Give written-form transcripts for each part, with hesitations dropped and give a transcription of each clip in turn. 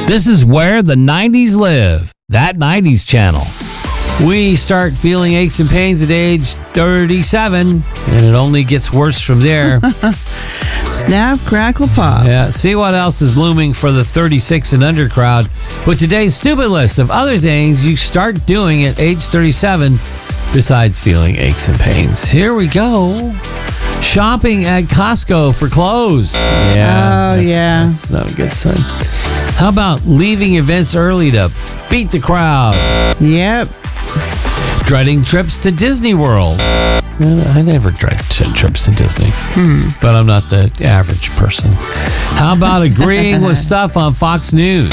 This is where the 90s live. That 90s channel. We start feeling aches and pains at age 37, and it only gets worse from there. Snap, crackle, pop. Yeah, see what else is looming for the 36 and under crowd with today's stupid list of other things you start doing at age 37 besides feeling aches and pains. Here we go. Shopping at Costco for clothes. Yeah. That's not a good sign. How about leaving events early to beat the crowd? Yep. Dreading trips to Disney World. I never dread trips to Disney, but I'm not the average person. How about agreeing with stuff on Fox News?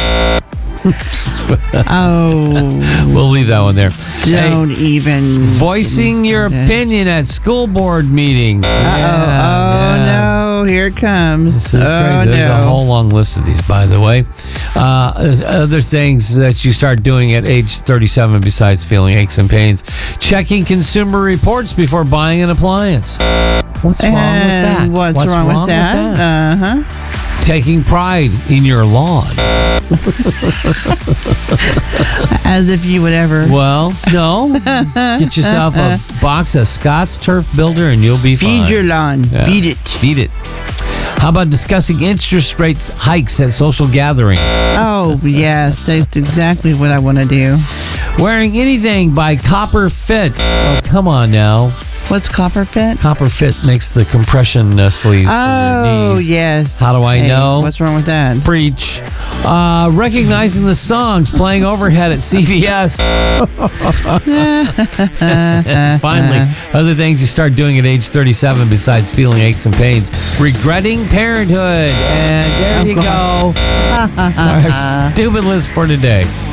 We'll leave that one there. Don't even. Voicing your opinion at school board meetings. No, here it comes. This is crazy. There's a whole long list of these, by the way. Other things that you start doing at age 37 besides feeling aches and pains. Checking consumer reports before buying an appliance. What's wrong with that? What's wrong with that? Taking pride in your lawn. As if you would ever. Well, no. Get yourself a box of Scott's Turf Builder and you'll be fine. Feed your lawn. Yeah. Feed it. Feed it. How about discussing interest rate hikes at social gatherings? Oh, yes. That's exactly what I want to do. Wearing anything by Copper Fit. Oh, come on now. What's Copper Fit? Copper Fit makes the compression sleeves for your knees. Yes. How do I know? What's wrong with that? Preach. Recognizing the songs playing overhead at CVS. Finally, other things you start doing at age 37 besides feeling aches and pains. Regretting parenthood. And there you go. Our stupid list for today.